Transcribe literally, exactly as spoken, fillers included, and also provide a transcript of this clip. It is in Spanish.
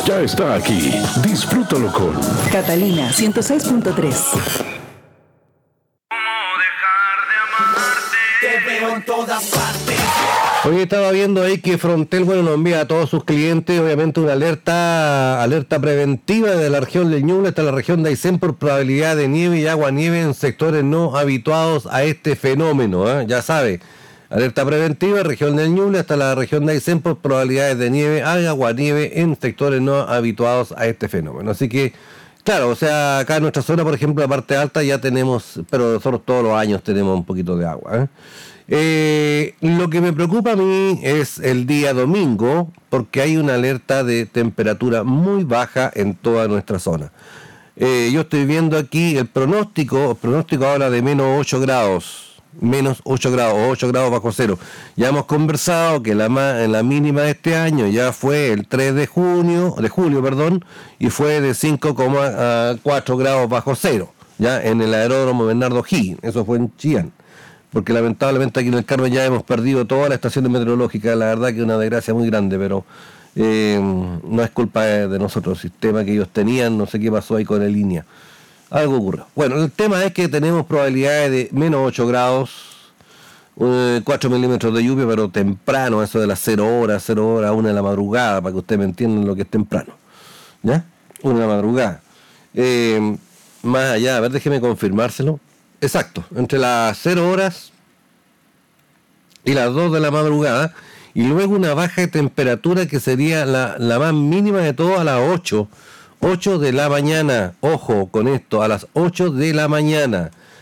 ya está aquí. Disfrútalo con Catalina ciento seis punto tres. Hoy estaba viendo ahí que Frontel, bueno, nos envía a todos sus clientes, obviamente, una alerta alerta preventiva de la región del Ñuble hasta la región de Aysén por probabilidad de nieve y agua-nieve en sectores no habituados a este fenómeno, ¿eh? Ya sabe, alerta preventiva, región del Ñuble hasta la región de Aysén por probabilidades de nieve, agua-nieve en sectores no habituados a este fenómeno. Así que, claro, o sea, acá en nuestra zona, por ejemplo, la parte alta ya tenemos, pero nosotros todos los años tenemos un poquito de agua, ¿eh? Eh, lo que me preocupa a mí es el día domingo, porque hay una alerta de temperatura muy baja en toda nuestra zona. Eh, yo estoy viendo aquí el pronóstico, el pronóstico habla de menos ocho grados, menos ocho grados, o ocho grados bajo cero. Ya hemos conversado que la, la mínima de este año ya fue el tres de junio, de julio, perdón, y fue de cinco coma cuatro grados bajo cero, ya en el aeródromo Bernardo Higgins, eso fue en Chillán. Porque lamentablemente aquí en el Carmen ya hemos perdido toda la estación meteorológica, la verdad que es una desgracia muy grande, pero eh, no es culpa de, de nosotros, el sistema que ellos tenían, no sé qué pasó ahí con el línea, algo ocurrió. Bueno, el tema es que tenemos probabilidades de menos ocho grados, eh, cuatro milímetros de lluvia, pero temprano, eso de las cero horas, cero horas, una de la madrugada, para que ustedes me entiendan lo que es temprano, ¿ya? Una de la madrugada. Eh, más allá, a ver, déjeme confirmárselo. Exacto, entre las cero horas y las dos de la madrugada, y luego una baja de temperatura que sería la, la más mínima de todo a las ocho, ocho de la mañana, ojo con esto, a las ocho de la mañana,